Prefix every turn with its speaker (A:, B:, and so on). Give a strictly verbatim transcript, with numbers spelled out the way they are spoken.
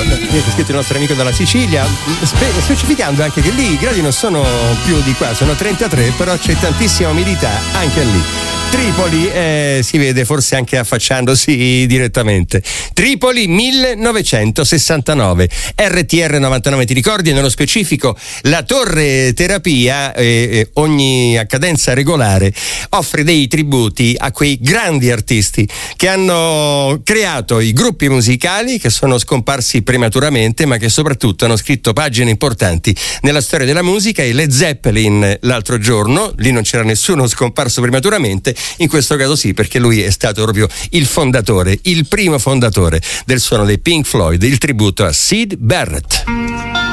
A: è scritto il nostro amico dalla Sicilia, spe- specificando anche che lì i gradi non sono più di qua, sono trentatré, però c'è tantissima umidità anche lì. Tripoli, eh, si vede forse anche affacciandosi direttamente. Tripoli millenovecentosessantanove, R T R novantanove, ti ricordi? Nello specifico la torre terapia, eh, ogni a cadenza regolare offre dei tributi a quei grandi artisti che hanno creato i gruppi musicali che sono scomparsi prematuramente, ma che soprattutto hanno scritto pagine importanti nella storia della musica. E Led Zeppelin l'altro giorno, lì non c'era nessuno scomparso prematuramente, in questo caso sì, perché lui è stato proprio il fondatore, il primo fondatore del suono dei Pink Floyd, il tributo a Syd Barrett.